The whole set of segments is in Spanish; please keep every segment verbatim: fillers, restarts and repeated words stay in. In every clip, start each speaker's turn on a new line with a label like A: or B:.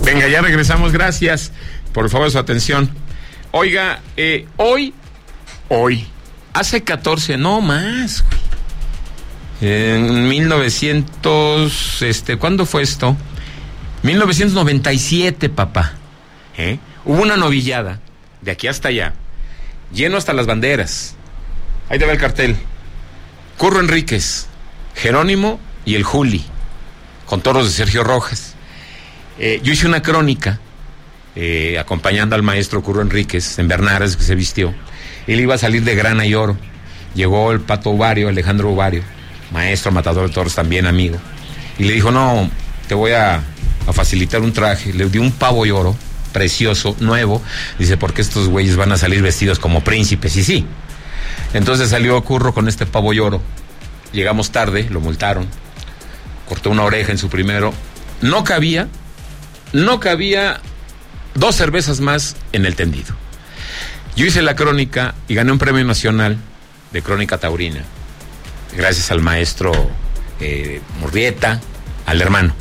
A: Venga, ya regresamos, gracias por favor su atención. Oiga, eh, hoy, hoy, hace catorce, no más, en mil novecientos, este, ¿cuándo fue esto? mil novecientos noventa y siete, papá. ¿Eh? Hubo una novillada, de aquí hasta allá, lleno hasta las banderas. Ahí te va el cartel. Curro Enríquez, Jerónimo y el Juli, con toros de Sergio Rojas. Eh, yo hice una crónica eh, acompañando al maestro Curro Enríquez en Bernares, que se vistió. Él iba a salir de grana y oro. Llegó el Pato Ovario, Alejandro Ovario, maestro matador de toros, también amigo, y le dijo: no, te voy a, a facilitar un traje. Le dio un pavo y oro precioso, nuevo. Dice: porque estos güeyes van a salir vestidos como príncipes. Y sí. Entonces salió Curro con este pavo y oro. Llegamos tarde, lo multaron, cortó una oreja en su primero. No cabía, no cabía dos cervezas más en el tendido. Yo hice la crónica y gané un premio nacional de crónica taurina, gracias al maestro eh, Murrieta, al hermano,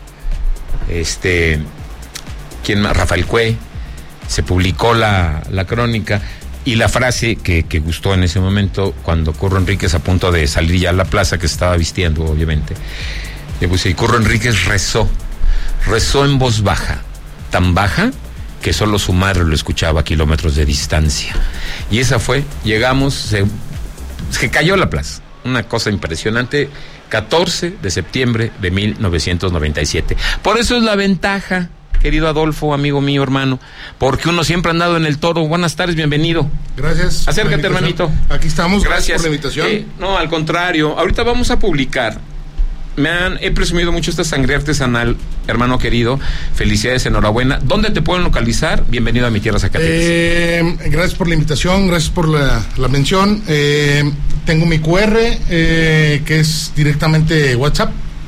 A: este, ¿quién más? Rafael Cue. Se publicó la, la crónica. Y la frase que, que gustó en ese momento, cuando Curro Enríquez, a punto de salir ya a la plaza, que se estaba vistiendo, obviamente, le puse: y Curro Enríquez rezó, rezó en voz baja, tan baja que solo su madre lo escuchaba a kilómetros de distancia. Y esa fue, llegamos, se, se cayó la plaza. Una cosa impresionante, catorce de septiembre de mil novecientos noventa y siete. Por eso es la ventaja, querido Adolfo, amigo mío, hermano, porque uno siempre ha andado en el toro. Buenas tardes, bienvenido.
B: Gracias.
A: Acércate, hermanito.
B: Aquí estamos,
A: gracias,
B: gracias por la invitación.
A: Eh, no, al contrario, ahorita vamos a publicar. Me han, he presumido mucho esta sangre artesanal, hermano querido. Felicidades, enhorabuena. ¿Dónde te pueden localizar? Bienvenido a mi tierra, Zacatecas.
B: Eh, gracias por la invitación, gracias por la, la mención. Eh, tengo mi cu erre, eh, que es directamente WhatsApp.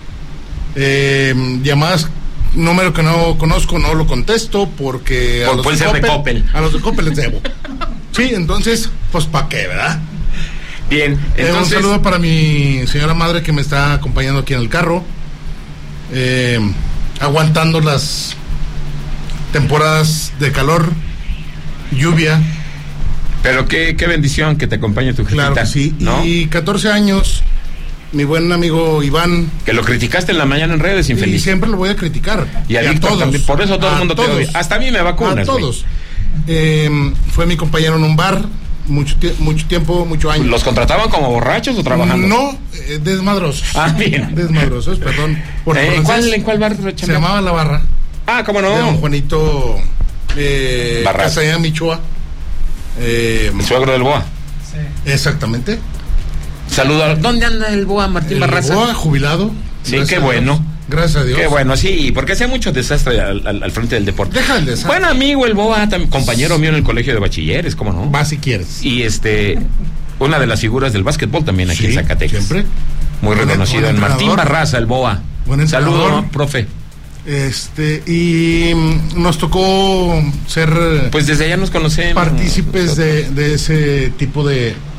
B: Eh, llamadas, número que no conozco, no lo contesto porque
A: Por, a los puede de ser Coppel, de Coppel.
B: A los de Coppel les debo. Sí, entonces, pues ¿para qué, verdad?
A: Bien, entonces...
B: Eh, un saludo para mi señora madre que me está acompañando aquí en el carro, eh, aguantando las temporadas de calor, lluvia.
A: Pero qué, qué bendición que te acompañe tu jefita.
B: Claro que sí,
A: ¿no?
B: Y catorce años, mi buen amigo Iván.
A: Que lo criticaste en la mañana en redes, infeliz.
B: Y siempre lo voy a criticar.
A: Y a, y a todos. También, por eso todo el mundo todos, te odia. Hasta a mí me vacunas.
B: A todos. Eh, fue mi compañero en un bar. Mucho, mucho tiempo, mucho años.
A: ¿Los contrataban como borrachos o trabajando?
B: No, eh, desmadrosos.
A: Ah, bien.
B: Desmadrosos, perdón.
A: Por eh, ¿en, cuál, ¿En cuál bar?
B: Se llamaba La Barra.
A: Ah, ¿cómo no?
B: De don Juanito eh, Castañeda Michoa.
A: Eh, el suegro del Boa.
B: Sí. Exactamente.
A: Saludos. ¿Dónde anda el Boa, Martín
B: el
A: Barraza?
B: El Boa, jubilado.
A: Sí, qué bueno.
B: Gracias a Dios.
A: Qué bueno, sí, porque hacía mucho desastre al, al, al frente del deporte.
B: Deja el desastre.
A: Buen amigo el Boa, también, compañero mío en el colegio de bachilleres, ¿cómo no?
B: Va si quieres.
A: Y este, una de las figuras del básquetbol también aquí sí, en Zacatecas.
B: Siempre.
A: Muy buen, reconocido buen en Martín Barraza, el Boa.
B: Buen
A: Saludos, profe.
B: Este, y nos tocó ser.
A: Pues desde allá nos conocemos.
B: Partícipes de, de ese tipo de